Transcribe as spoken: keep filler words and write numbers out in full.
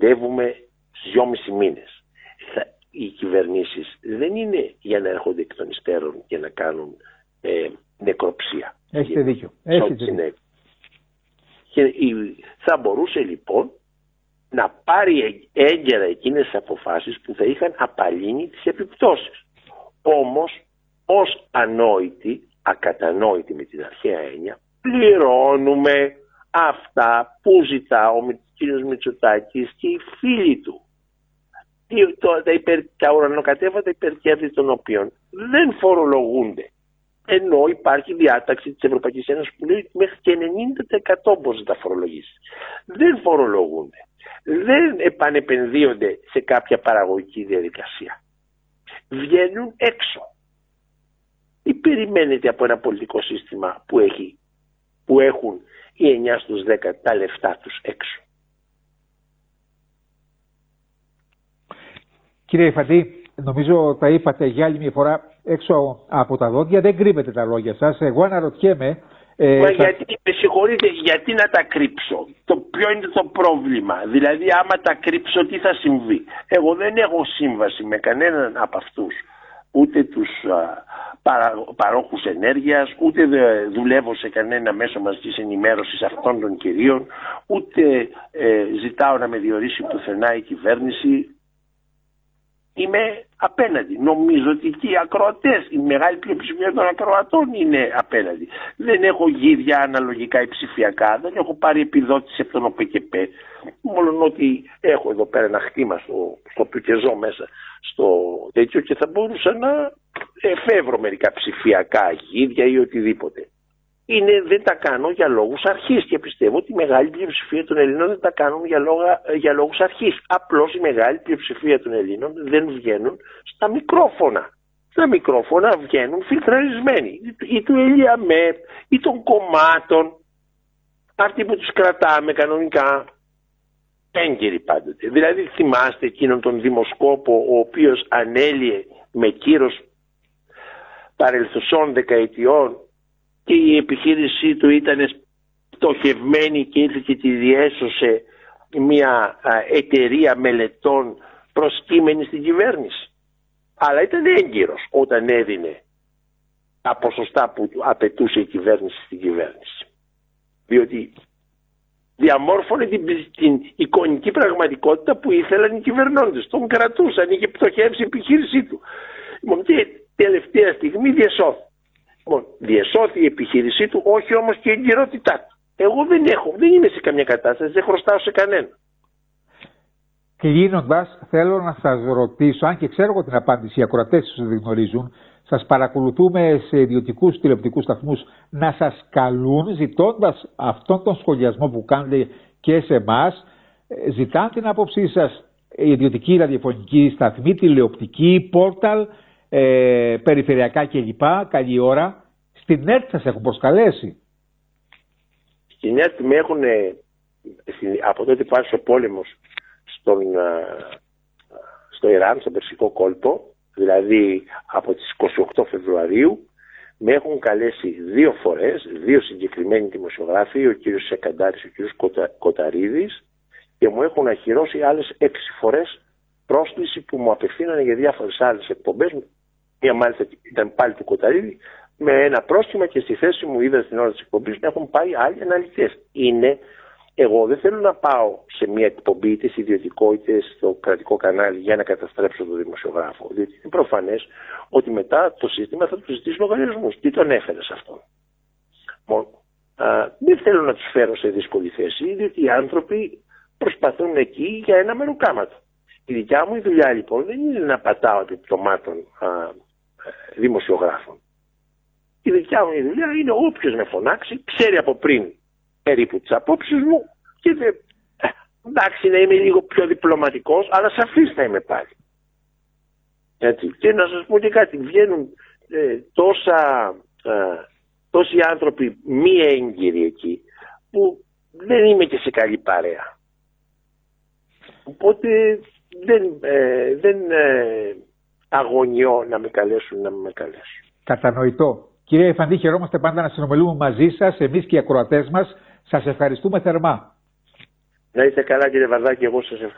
κοντεύουμε στους δυόμισι μήνες. Οι κυβερνήσεις δεν είναι για να έρχονται εκ των υστέρων και να κάνουν ε, νεκροψία. Έχετε δίκιο. Έχετε δίκιο. Και θα μπορούσε λοιπόν να πάρει έγκαιρα εκείνες τις αποφάσεις που θα είχαν απαλύνει τις επιπτώσεις. Όμως, ως ανόητοι, ακατανόητοι με την αρχαία έννοια, πληρώνουμε αυτά που ζητά ο κ. Μητσοτάκης και οι φίλοι του. Τα, υπερ, τα ουρανοκατέβατα υπερκέρδη των οποίων δεν φορολογούνται. Ενώ υπάρχει διάταξη της Ευρωπαϊκής Ένωσης που λέει ότι μέχρι και ενενήντα τοις εκατό μπορείς να τα φορολογήσεις. Δεν φορολογούνται. Δεν επανεπενδύονται σε κάποια παραγωγική διαδικασία. Βγαίνουν έξω. Τι περιμένετε από ένα πολιτικό σύστημα που, έχει, που έχουν οι εννιά στους δέκα τα λεφτά τους έξω? Κύριε Ιφαντή, νομίζω τα είπατε για άλλη μια φορά έξω από τα δόντια, δεν κρύβετε τα λόγια σας. Εγώ αναρωτιέμαι... Ε, Μα θα... γιατί, με συγχωρείτε, γιατί να τα κρύψω? Το ποιο είναι το πρόβλημα? Δηλαδή άμα τα κρύψω τι θα συμβεί? Εγώ δεν έχω σύμβαση με κανέναν από αυτούς. Ούτε τους α, παρα, παρόχους ενέργειας, ούτε δε, δουλεύω σε κανένα μέσο μαζικής ενημέρωσης αυτών των κυρίων, ούτε ε, ζητάω να με διορίσει πουθενά η κυβέρνηση. Είμαι απέναντι. Νομίζω ότι και οι ακροατές, η μεγάλη πλειοψηφία των ακροατών είναι απέναντι. Δεν έχω γύρια αναλογικά ή ψηφιακά, δεν έχω πάρει επιδότηση από τον ΟΠΕΚΕΠ. Μόνο ότι έχω εδώ πέρα ένα χτήμα στο, στο οποίο και ζω μέσα στο τέτοιο και θα μπορούσα να εφεύρω μερικά ψηφιακά γύρια ή οτιδήποτε. Είναι, δεν τα κάνω για λόγους αρχής και πιστεύω ότι η μεγάλη πλειοψηφία των Ελλήνων δεν τα κάνουν για, λόγα, για λόγους αρχής. Απλώς η μεγάλη πλειοψηφία των Ελλήνων δεν βγαίνουν στα μικρόφωνα. Στα μικρόφωνα βγαίνουν φιλτραρισμένοι. Ή του ΕΛΙΑΜΕΠ ή των κομμάτων. Αυτοί που τους κρατάμε κανονικά. Έγκαιροι πάντοτε. Δηλαδή θυμάστε εκείνον τον δημοσκόπο ο οποίος ανέλυε με κύρος παρελθουσών δεκαετιών και η επιχείρησή του ήταν στοχευμένη και ήρθε και τη διέσωσε μια εταιρεία μελετών προσκύμενη στην κυβέρνηση. Αλλά ήταν έγκυρος όταν έδινε τα ποσοστά που απαιτούσε η κυβέρνηση στην κυβέρνηση. Διότι διαμόρφωνε την, την εικονική πραγματικότητα που ήθελαν οι κυβερνώντες. Τον κρατούσαν, είχε πτωχεύσει η επιχείρησή του. Και τελευταία στιγμή διεσώθηκε. Λοιπόν, διεσώθη η επιχείρησή του, όχι όμως και η εγκυρότητά του. Εγώ δεν έχω, δεν είμαι σε καμία κατάσταση, δεν χρωστάω σε κανένα. Κλείνοντας, θέλω να σας ρωτήσω, αν και ξέρω εγώ την απάντηση, οι ακροατές σας δεν γνωρίζουν, σας παρακολουθούμε σε ιδιωτικούς τηλεοπτικούς σταθμούς να σας καλούν ζητώντας αυτόν τον σχολιασμό που κάνετε και σε εμάς, ζητάνε την άποψή σας η ιδιωτική ραδιοφωνική σταθμή, τηλεοπτική, πόρταλ, Ε, περιφερειακά κλπ. Καλή ώρα. Στην ΕΡΤ σας έχουν προσκαλέσει. Στην ΕΡΤ με έχουν, από τότε που άρχισε ο πόλεμος στον, στο Ιράν, στον Περσικό κόλπο, δηλαδή από τις είκοσι οκτώ Φεβρουαρίου, με έχουν καλέσει δύο φορές, δύο συγκεκριμένοι δημοσιογράφοι, ο κύριος Σεκαντάρης και ο κύριος Κοτα, Κοταρίδης, και μου έχουν ακυρώσει άλλες έξι φορές πρόσκληση που μου απευθύνανε για διάφορες άλλες εκπομπές. Μία μάλιστα ήταν πάλι του Κοταρίδη, με ένα πρόστιμα και στη θέση μου είδα στην ώρα της εκπομπής να έχουν πάει άλλοι αναλυτές. Είναι, εγώ δεν θέλω να πάω σε μια εκπομπή είτε σε ιδιωτικό είτε στο κρατικό κανάλι για να καταστρέψω τον δημοσιογράφο. Διότι είναι προφανές ότι μετά το σύστημα θα του ζητήσει λογαριασμούς. Τι τον έφερε σε αυτό? Μόνο, α, δεν θέλω να τους φέρω σε δύσκολη θέση, διότι οι άνθρωποι προσπαθούν εκεί για ένα μεροκάματο. Η δικιά μου η δουλειά λοιπόν δεν είναι να πατάω επιπτωμάτων α, δημοσιογράφων. Η δικιά μου η δουλειά είναι όποιος με φωνάξει, ξέρει από πριν περίπου τις απόψεις μου και δε, ε, εντάξει να είμαι λίγο πιο διπλωματικός, αλλά σαφής θα είμαι πάλι. Έτσι. Και να σας πω και κάτι, βγαίνουν ε, τόσα, ε, τόσοι άνθρωποι μη έγκυροι εκεί που δεν είμαι και σε καλή παρέα. Οπότε δεν, ε, δεν ε, αγωνιώ να με καλέσουν, να με καλέσουν. Κατανοητό. Κύριε Ιφαντή, χαιρόμαστε πάντα να συνομιλούμε μαζί σας, εμείς και οι ακροατές μας. Σας ευχαριστούμε θερμά. Να είστε καλά κύριε Βαρδάκη, εγώ σας ευχαριστώ.